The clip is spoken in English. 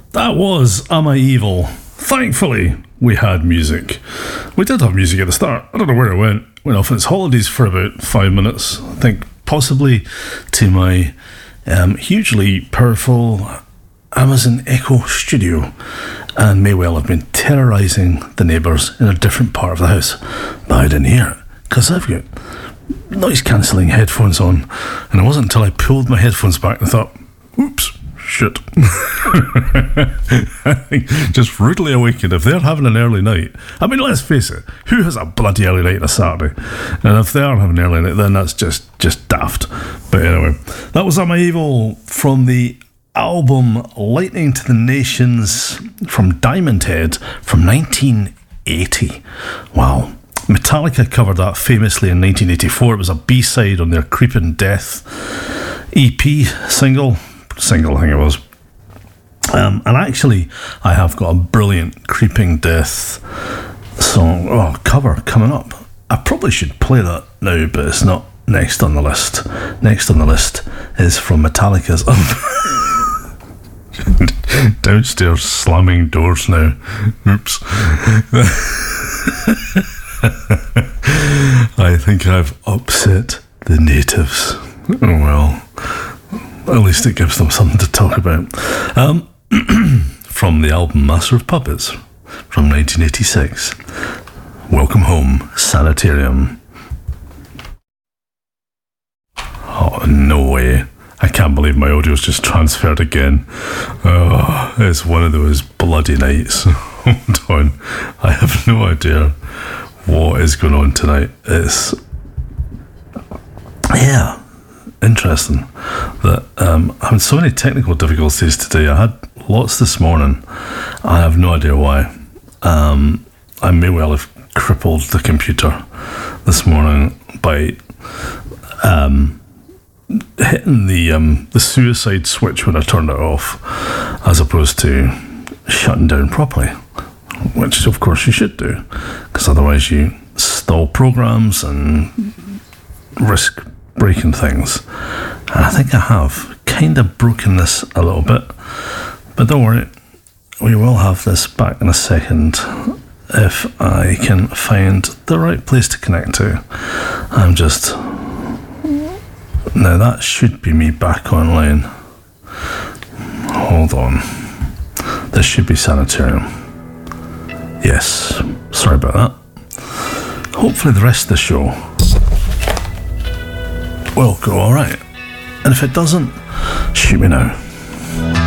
That was Am I Evil? Thankfully, we had music. We did have music at the start. I don't know where it went. Went off on its holidays for about 5 minutes. I think possibly to my hugely powerful Amazon Echo Studio, and may well have been terrorising the neighbours in a different part of the house. But I didn't hear it, because I've got noise cancelling headphones on, and it wasn't until I pulled my headphones back and I thought, oops, shit. Just rudely awakened. If they're having an early night, I mean, let's face it, who has a bloody early night on a Saturday? And if they are having an early night, then that's just daft. But anyway, that was Am I Evil from the album Lightning to the Nations from Diamond Head from 1980. Wow. Metallica covered that famously in 1984. It was a B-side on their Creeping Death EP single, I think it was. And actually, I have got a brilliant Creeping Death cover coming up. I probably should play that now, but it's not next on the list. Next on the list is from Metallica's downstairs slamming doors now. Oops. I think I've upset the natives. Oh well, at least it gives them something to talk about. From the album Master of Puppets from 1986. Welcome Home, Sanitarium. Oh, no way. I can't believe my audio's just transferred again. Oh, it's one of those bloody nights. Hold on. I have no idea what is going on tonight. It's... yeah, interesting that I had so many technical difficulties today. I had lots this morning. I have no idea why. I may well have crippled the computer this morning by hitting the suicide switch when I turned it off, as opposed to shutting down properly, which of course you should do, because otherwise you stall programs and risk breaking things. And I think I have kind of broken this a little bit, but don't worry, we will have this back in a second if I can find the right place to connect to. Now that should be me back online. Hold on. This should be Sanitarium. Yes, sorry about that. Hopefully the rest of the show will go alright. And if it doesn't, shoot me now.